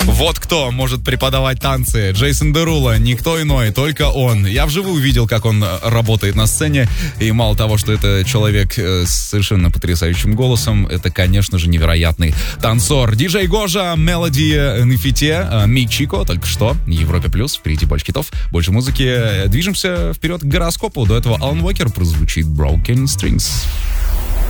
Вот кто может преподавать танцы. Джейсон Деруло, никто иной, только он. Я вживую видел, как он работает на сцене. И мало того, что это человек с совершенно потрясающим голосом, это, конечно же, невероятный танцор. Диджей Гожа, Мелоди Нефите, Мик Чико, только что, Европе Плюс, впереди больше хитов, больше музыки. Движемся вперед к гороскопу. До этого Алан Уокер прозвучит Broken Strings.